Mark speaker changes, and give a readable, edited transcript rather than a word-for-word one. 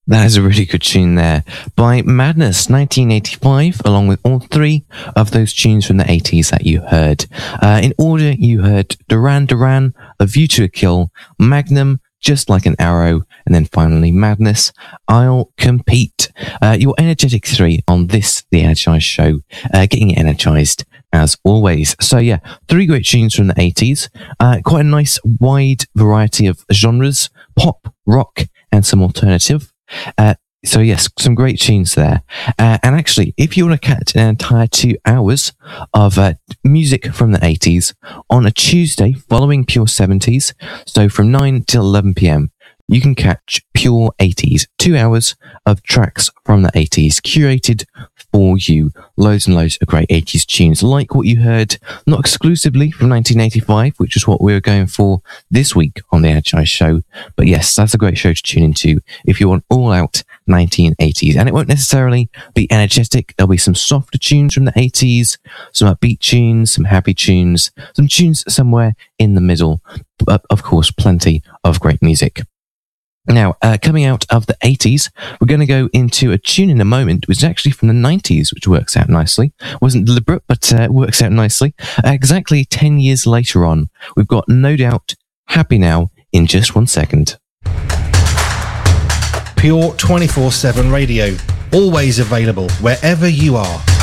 Speaker 1: That is a really good tune there by Madness, 1985, along with all three of those tunes from the 80s that you heard. In order, you heard Duran Duran, A View to a Kill, Magnum, Just Like an Arrow, and then finally Madness, I'll Compete. Your energetic three on this, The Energized Show, getting you energized as always. So yeah, three great tunes from the 80s, quite a nice wide variety of genres, pop, rock, and some alternative. So yes, some great tunes there. And actually, if you want to catch an entire 2 hours of music from the 80s on a Tuesday following Pure 70s, so from 9 till 11 p.m, you can catch Pure 80s, 2 hours of tracks from the 80s, curated for you. Loads and loads of great 80s tunes, like what you heard, not exclusively from 1985, which is what we were going for this week on the Energized Show. But yes, that's a great show to tune into if you want all-out 1980s. And it won't necessarily be energetic. There'll be some softer tunes from the 80s, some upbeat tunes, some happy tunes, some tunes somewhere in the middle. But of course, plenty of great music. Now, coming out of the 80s, we're going to go into a tune in a moment, which is actually from the 90s, which works out nicely. Wasn't deliberate, but works out nicely. Exactly 10 years later on, we've got No Doubt, Happy Now, in just 1 second.
Speaker 2: Pure 24/7 radio, always available wherever you are.